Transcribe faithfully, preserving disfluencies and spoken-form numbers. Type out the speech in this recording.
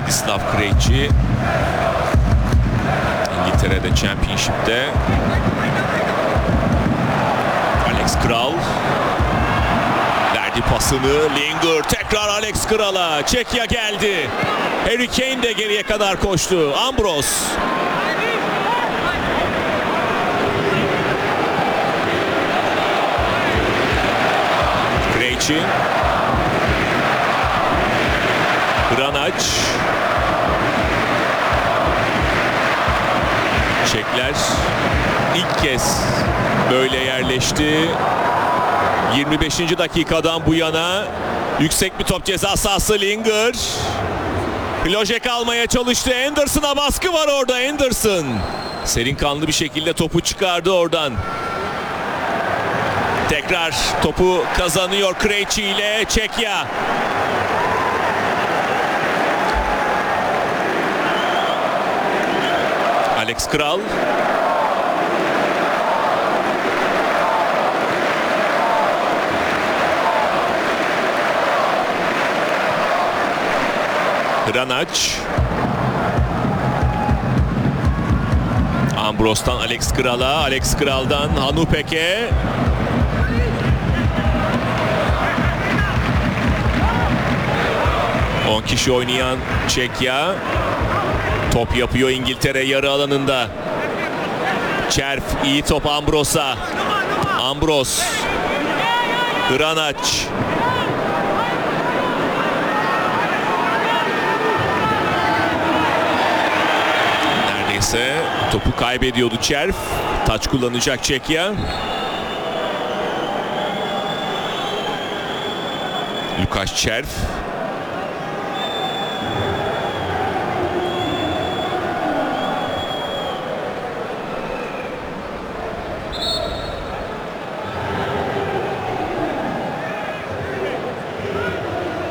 Ladislav Krejci İngiltere'de Championship'te. Alex Kral verdi pasını. Lingard tekrar Alex Kral'a. Çekya geldi. Harry Kane de geriye kadar koştu. Ambrose. Krejci. Granac. Çekler ilk kez böyle yerleşti. yirmi beşinci dakikadan bu yana yüksek bir top, ceza sahası. Lingard. Plojek almaya çalıştı. Anderson'a baskı var orada. Anderson serin kanlı bir şekilde topu çıkardı oradan. Tekrar topu kazanıyor Krejci ile Çekya. Alex Kral. Granac. Ambrose'tan Alex Kral'a. Alex Kral'dan Hanupek'e. on kişi oynayan Çekya. Top yapıyor İngiltere yarı alanında. Çerf iyi top Ambros'a. Ambrose. Granac. Neredeyse topu kaybediyordu Çerf. Taç kullanacak Çekya. Lukasz Çerf.